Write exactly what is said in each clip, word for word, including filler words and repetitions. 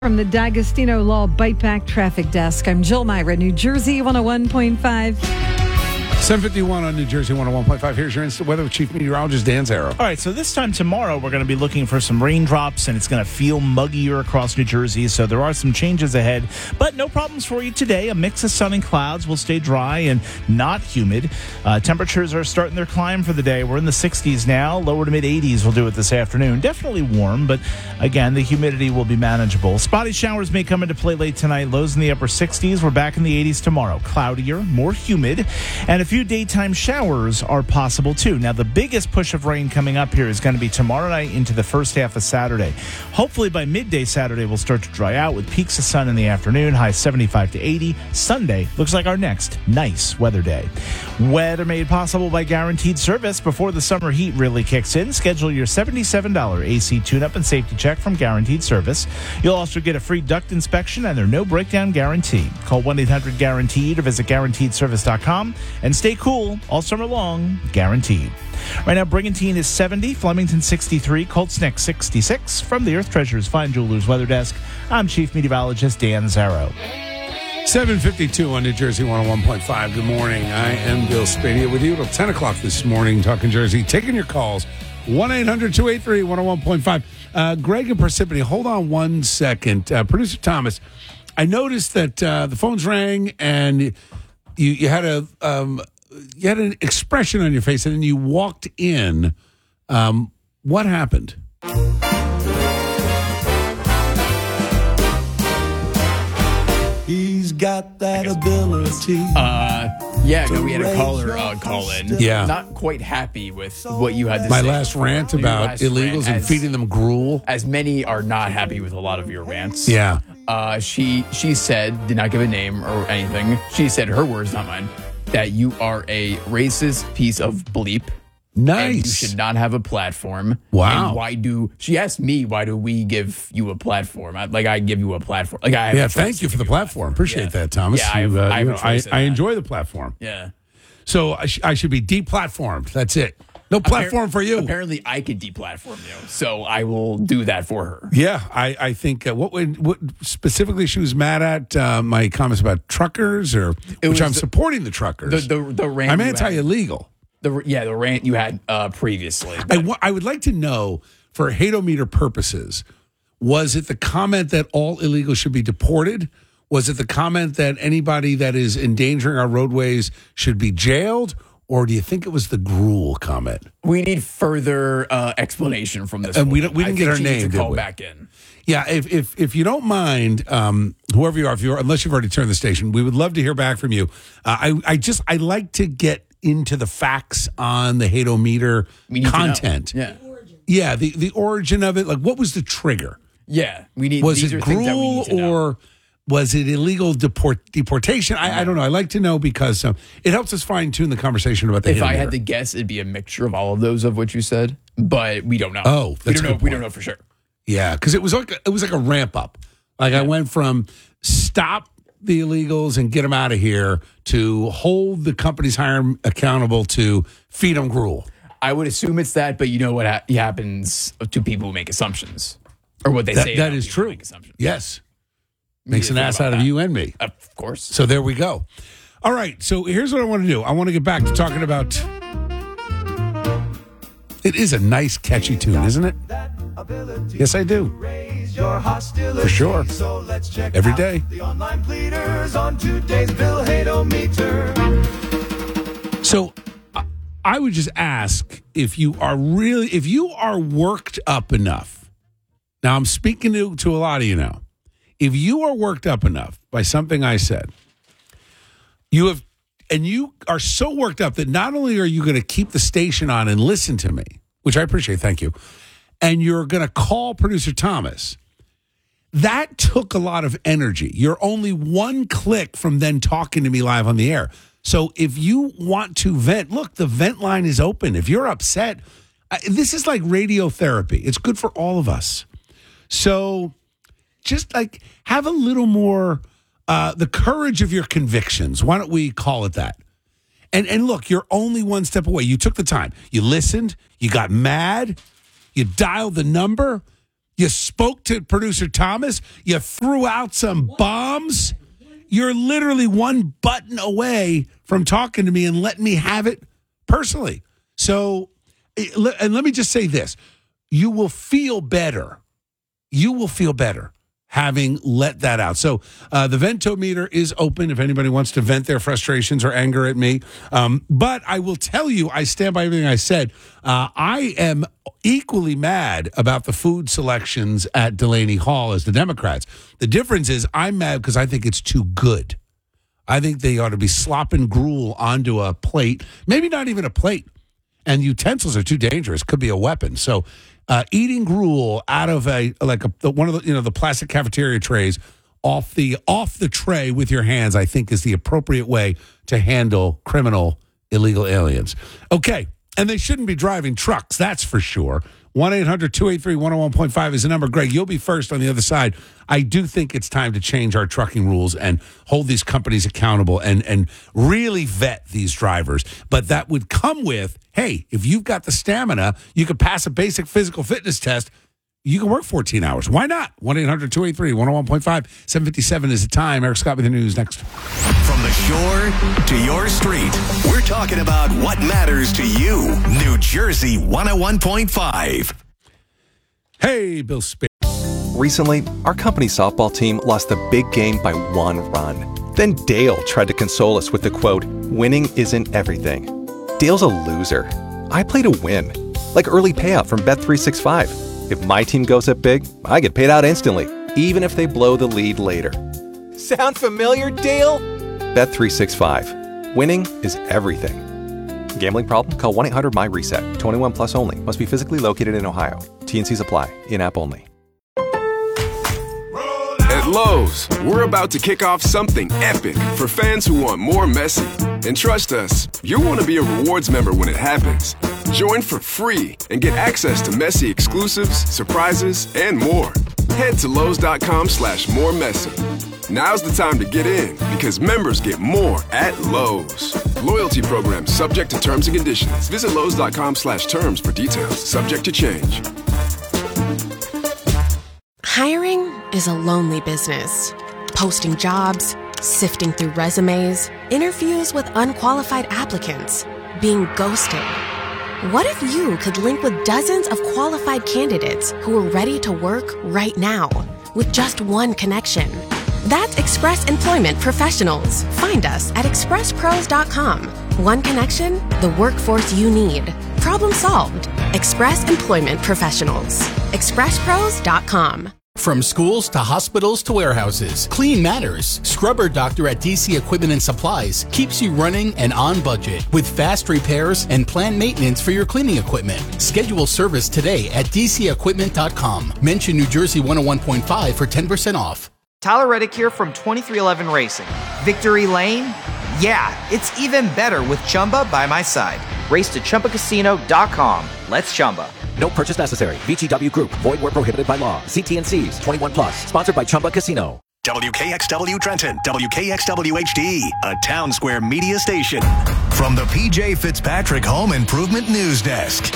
From the D'Agostino Law Bite Back Traffic Desk, I'm Jill Myra, New Jersey one oh one point five. seven fifty-one on New Jersey one oh one point five. Here's your instant weather with Chief Meteorologist Dan Zarrow. All right, so this time tomorrow, we're going to be looking for some raindrops, and it's going to feel muggier across New Jersey, so there are some changes ahead. But no problems for you today. A mix of sun and clouds will stay dry and not humid. Uh, temperatures are starting their climb for the day. We're in the sixties now. Lower to mid-eighties will do it this afternoon. Definitely warm, but again, the humidity will be manageable. Spotty showers may come into play late tonight. Lows in the upper sixties. We're back in the eighties tomorrow. Cloudier, more humid, and a few daytime showers are possible too. Now, the biggest push of rain coming up here is going to be tomorrow night into the first half of Saturday. Hopefully by midday Saturday we'll start to dry out with peaks of sun in the afternoon, high seventy-five to eighty. Sunday looks like our next nice weather day. Weather made possible by Guaranteed Service. Before the summer heat really kicks in, schedule your seventy-seven dollars A C tune-up and safety check from Guaranteed Service. You'll also get a free duct inspection and their no breakdown guarantee. Call one eight hundred guaranteed or visit guaranteed service dot com and stay cool all summer long, guaranteed. Right now, Brigantine is seventy, Flemington sixty-three, Colts Neck sixty-six. From the Earth Treasures Fine Jewelers Weather Desk, I'm Chief Meteorologist Dan Zarrow. seven fifty-two on New Jersey one oh one point five. Good morning. I am Bill Spadia with you till ten o'clock this morning, talking Jersey, taking your calls. one eight hundred two eight three one oh one point five. Uh, Greg and Parsippany, hold on one second. Uh, Producer Thomas, I noticed that uh, the phones rang and you, you had a... Um, You had an expression on your face, and then you walked in. Um, what happened? He's got that ability. Uh, yeah, no, we had a caller uh, call in. Yeah. Not quite happy with what you had to My say. last rant Your about last illegals rant, and as- feeding them gruel. As many are not happy with a lot of your rants. Yeah. Uh, she she said, did not give a name or anything. She said, her words, not mine, that you are a racist piece of bleep. Nice. And you should not have a platform. Wow. And why do she asked me why do we give you a platform? I, like I give you a platform. Like I have Yeah, a choice thank to you for give the platform. Appreciate Yeah. that, Thomas. Yeah, I have- You, uh, I have you a know, I, choice in I that. enjoy the platform. Yeah. So I, sh- I should be deplatformed. That's it. No platform Appar- for you. Apparently, I could deplatform you, so I will do that for her. Yeah, I, I think uh, what, would- what specifically she was mad at uh, my comments about truckers, or It which was I'm the- supporting the truckers. The the the rant. I'm you had- anti-illegal. The yeah, the rant you had uh, previously. I, w- I would like to know, for hateometer purposes, was it the comment that all illegals should be deported? Was it the comment that anybody that is endangering our roadways should be jailed? Or do you think it was the gruel comment? We need further uh, explanation from this. And we woman. don't- we didn't I get think her she needs name, to did call we? back in. Yeah, if if if you don't mind, um, whoever you are, if you're unless you've already turned the station, we would love to hear back from you. Uh, I I just I like to get into the facts on the hateometer We need to know. content. Yeah, Yeah, the the origin of it. Like, what was the trigger? yeah. We need. Was these it are things that we gruel need to know. or was it illegal deport, deportation? I, I don't know. I like to know because um, it helps us fine tune the conversation about the If I hateometer. had to guess, it'd be a mixture of all of those of what you said, but we don't know. Oh, we that's don't a know. good We don't point. know for sure. Yeah, because it was like a, it was like a ramp up. Like I went from stop the illegals and get them out of here to hold the companies hiring accountable to feed them gruel. I would assume it's that, but you know what ha- happens to people who make assumptions, or what they That, say. that about is people who true. Make assumptions. Yes, We makes need an to think ass about out of that. you and me. Of course. So there we go. All right. So here's what I want to do. I want to get back to talking about. It is a nice, catchy tune, isn't it? Yes, I do. For sure. Every day. The online pleaders on today's Bill Hateometer. So I- I would just ask if you are really, if you are worked up enough. Now I'm speaking to, to a lot of you now. If you are worked up enough by something I said, you have, and you are so worked up that not only are you going to keep the station on and listen to me, which I appreciate, thank you, and you're going to call producer Thomas, that took a lot of energy. You're only one click from then talking to me live on the air. So if you want to vent, look, the vent line is open. If you're upset, uh, this is like radiotherapy. It's good for all of us. So just like have a little more uh, the courage of your convictions. Why don't we call it that? And and look, you're only one step away. You took the time. You listened. You got mad. You dialed the number. You spoke to producer Thomas. You threw out some bombs. You're literally one button away from talking to me and letting me have it personally. So, and let me just say this. You will feel better. You will feel better having let that out. So uh, the Ventometer is open if anybody wants to vent their frustrations or anger at me. Um, but I will tell you, I stand by everything I said. Uh, I am equally mad about the food selections at Delaney Hall as the Democrats. The difference is I'm mad because I think it's too good. I think they ought to be slopping gruel onto a plate, maybe not even a plate. And utensils are too dangerous. Could be a weapon. So uh, eating gruel out of a like a one of the you know the plastic cafeteria trays off the off the tray with your hands, I think, is the appropriate way to handle criminal illegal aliens. Okay, and they shouldn't be driving trucks. That's for sure. one eight hundred two eight three one oh one point five is the number. Greg, you'll be first on the other side. I do think it's time to change our trucking rules and hold these companies accountable and, and really vet these drivers. But that would come with, hey, if you've got the stamina, you could pass a basic physical fitness test. You can work fourteen hours. Why not? one eight hundred two eight three one oh one point five. seven fifty-seven is the time. Eric Scott with the news next. From the shore to your street, we're talking about what matters to you. New Jersey one oh one point five. Hey, Bill Spade. Recently, our company softball team lost the big game by one run. Then Dale tried to console us with the quote, "Winning isn't everything." Dale's a loser. I play to win. Like early payout from Bet three sixty-five. If my team goes up big, I get paid out instantly, even if they blow the lead later. Sound familiar, Dale? Bet three sixty-five. Winning is everything. Gambling problem? Call one eight hundred M Y reset. twenty-one plus only. Must be physically located in Ohio. T N Cs apply. In-app only. At Lowe's, we're about to kick off something epic for fans who want more Messi. And trust us, you'll want to be a rewards member when it happens. Join for free and get access to Messi exclusives, surprises, and more. Head to Lowe's.com slash more Messi. Now's the time to get in because members get more at Lowe's. Loyalty program subject to terms and conditions. Visit Lowe's.com slash terms for details. Subject to change. Hiring is a lonely business. Posting jobs, sifting through resumes, interviews with unqualified applicants, being ghosted. What if you could link with dozens of qualified candidates who are ready to work right now with just one connection? That's Express Employment Professionals. Find us at express pros dot com. One connection, the workforce you need. Problem solved. Express Employment Professionals. express pros dot com. From schools to hospitals to warehouses, Clean Matters. Scrubber Doctor at D C Equipment and Supplies keeps you running and on budget with fast repairs and planned maintenance for your cleaning equipment. Schedule service today at d c equipment dot com. Mention New Jersey one oh one point five for ten percent off. Tyler Reddick here from twenty-three eleven Racing. Victory Lane? Yeah, it's even better with Chumba by my side. Race to Chumba Casino dot com. Let's Chumba. No purchase necessary. V G W Group. Void where prohibited by law. See T N Cs. twenty-one plus. Sponsored by Chumba Casino. W K X W Trenton. W K X W H D. A Town Square media station. From the P J Fitzpatrick Home Improvement News Desk.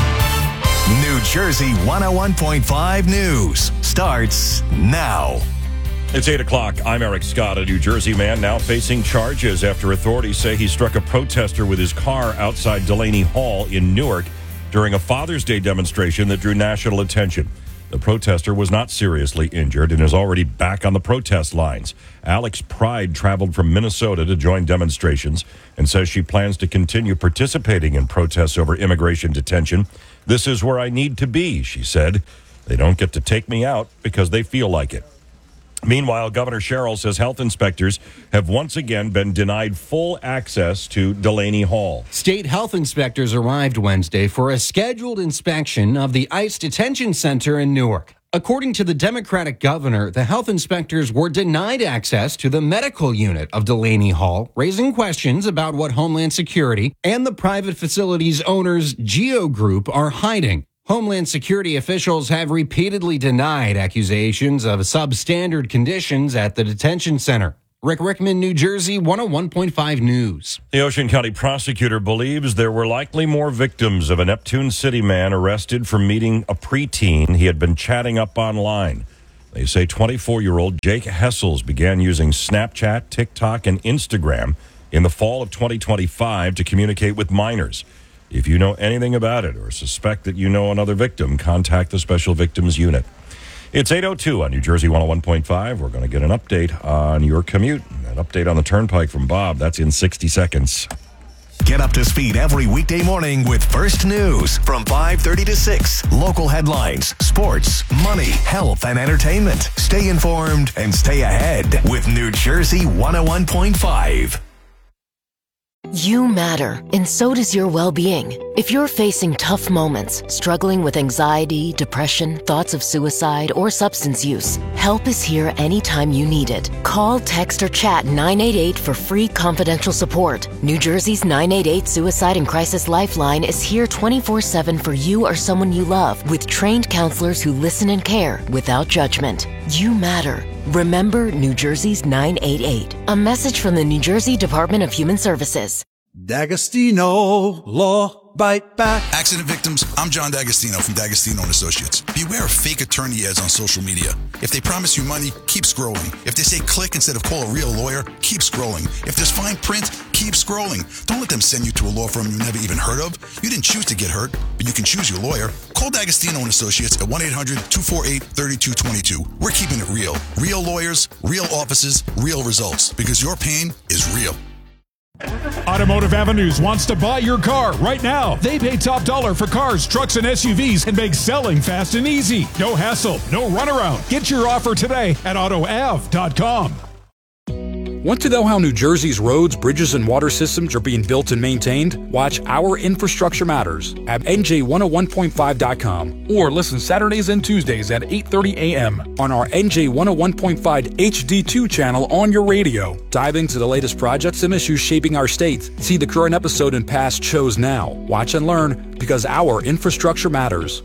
New Jersey one oh one point five News starts now. It's eight o'clock. I'm Eric Scott. A New Jersey man now facing charges after authorities say he struck a protester with his car outside Delaney Hall in Newark during a Father's Day demonstration that drew national attention. The protester was not seriously injured and is already back on the protest lines. Alex Pride traveled from Minnesota to join demonstrations and says she plans to continue participating in protests over immigration detention. "This is where I need to be," she said. "They don't get to take me out because they feel like it." Meanwhile, Governor Sherrill says health inspectors have once again been denied full access to Delaney Hall. State health inspectors arrived Wednesday for a scheduled inspection of the ICE detention center in Newark. According to the Democratic governor, the health inspectors were denied access to the medical unit of Delaney Hall, raising questions about what Homeland Security and the private facility's owners, Geo Group, are hiding. Homeland Security officials have repeatedly denied accusations of substandard conditions at the detention center. Rick Rickman, New Jersey, one oh one point five News. The Ocean County prosecutor believes there were likely more victims of a Neptune City man arrested for meeting a preteen he had been chatting up online. They say twenty-four-year-old Jake Hessels began using Snapchat, TikTok, and Instagram in the fall of twenty twenty-five to communicate with minors. If you know anything about it or suspect that you know another victim, contact the Special Victims Unit. It's eight oh two on New Jersey one oh one point five. We're going to get an update on your commute. An update on the Turnpike from Bob. That's in sixty seconds. Get up to speed every weekday morning with First News from five thirty to six. Local headlines, sports, money, health, and entertainment. Stay informed and stay ahead with New Jersey one oh one point five. You matter, and so does your well-being. If you're facing tough moments, struggling with anxiety, depression, thoughts of suicide, or substance use, help is here anytime you need it. Call, text, or chat nine eight eight for free confidential support. New Jersey's nine eight eight Suicide and Crisis Lifeline is here twenty-four seven for you or someone you love, with trained counselors who listen and care without judgment. You matter. Remember New Jersey's nine eight eight. A message from the New Jersey Department of Human Services. D'Agostino Law Bite Back. Accident victims, I'm John D'Agostino from D'Agostino and Associates. Beware of fake attorney ads on social media. If they promise you money, keep scrolling. If they say click instead of call a real lawyer, keep scrolling. If there's fine print, keep scrolling. Don't let them send you to a law firm you never even heard of. You didn't choose to get hurt, but you can choose your lawyer. Call D'Agostino and Associates at one eight hundred two four eight three two two two. We're keeping it real. Real lawyers, real offices, real results. Because your pain is real. Automotive Avenues wants to buy your car right now. They pay top dollar for cars, trucks, and S U Vs and make selling fast and easy. No hassle, no runaround. Get your offer today at auto av dot com. Want to know how New Jersey's roads, bridges, and water systems are being built and maintained? Watch Our Infrastructure Matters at N J one oh one point five dot com or listen Saturdays and Tuesdays at eight thirty a.m. on our N J one oh one point five H D two channel on your radio. Dive into the latest projects and issues shaping our state. See the current episode and past shows now. Watch and learn because our infrastructure matters.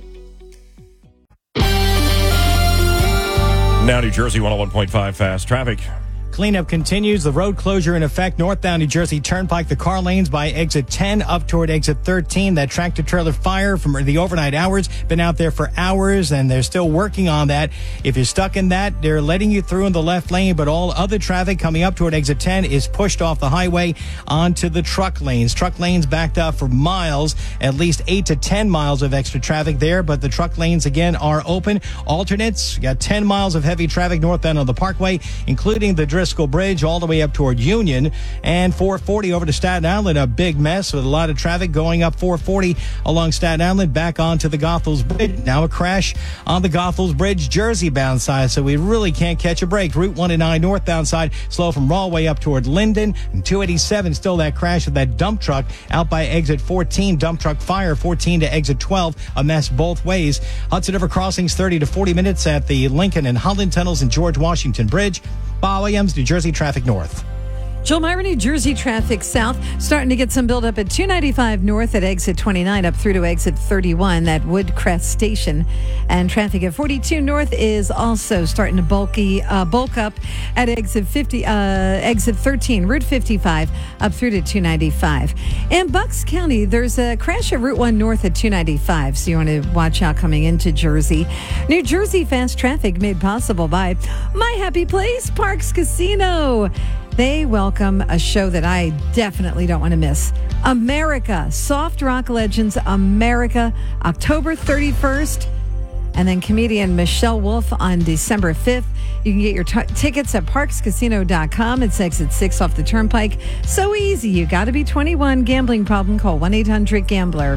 Now New Jersey one oh one point five Fast Traffic. Cleanup continues. The road closure in effect northbound New Jersey Turnpike, the car lanes by exit ten up toward exit thirteen. That tractor trailer fire from the overnight hours been out there for hours, and they're still working on that. If you're stuck in that, they're letting you through in the left lane, but all other traffic coming up toward exit ten is pushed off the highway onto the truck lanes. Truck lanes backed up for miles, at least eight to ten miles of extra traffic there, but the truck lanes again are open. Alternates, got ten miles of heavy traffic northbound on the Parkway, including the Driscoll Bridge all the way up toward Union, and four forty over to Staten Island, a big mess with a lot of traffic going up four forty along Staten Island back onto the Goethals Bridge. Now a crash on the Goethals Bridge Jersey bound side, so we really can't catch a break. Route one oh nine northbound side slow from Rahway up toward Linden, and two eighty-seven still that crash with that dump truck out by exit fourteen. Dump truck fire fourteen to exit twelve, a mess both ways. Hudson River crossings thirty to forty minutes at the Lincoln and Holland tunnels and George Washington Bridge. Bob Williams, New Jersey Traffic North. Jill Myra, New Jersey traffic south, starting to get some buildup at two ninety-five north at exit twenty-nine up through to exit thirty-one, that Woodcrest station. And traffic at forty-two north is also starting to bulky, uh, bulk up at exit fifty, uh, exit thirteen, Route fifty-five up through to two ninety-five. In Bucks County, there's a crash at Route one north at two ninety-five, so you want to watch out coming into Jersey. New Jersey fast traffic made possible by My Happy Place, Parks Casino. They welcome a show that I definitely don't want to miss. America, Soft Rock Legends America, October thirty-first. And then comedian Michelle Wolf on December fifth. You can get your t- tickets at parks casino dot com. It's exit six off the Turnpike. So easy. You got to be twenty-one. Gambling problem? Call one eight hundred gambler.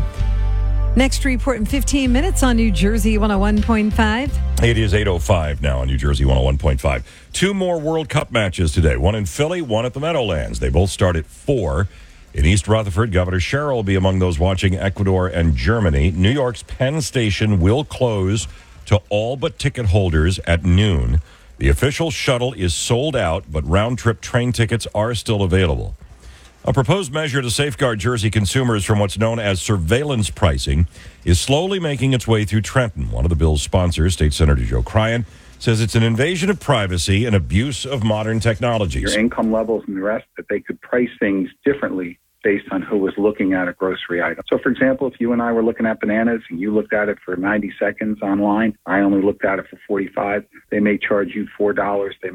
Next report in fifteen minutes on New Jersey one oh one point five. It is eight oh five now on New Jersey one oh one point five. Two more World Cup matches today. One in Philly, one at the Meadowlands. They both start at four. In East Rutherford, Governor Sherrill will be among those watching Ecuador and Germany. New York's Penn Station will close to all but ticket holders at noon. The official shuttle is sold out, but round-trip train tickets are still available. A proposed measure to safeguard Jersey consumers from what's known as surveillance pricing is slowly making its way through Trenton. One of the bill's sponsors, State Senator Joe Cryan, says it's an invasion of privacy and abuse of modern technologies. Your income levels and the rest, that they could price things differently based on who was looking at a grocery item. So, for example, if you and I were looking at bananas and you looked at it for ninety seconds online, I only looked at it for forty-five, they may charge you four dollars. They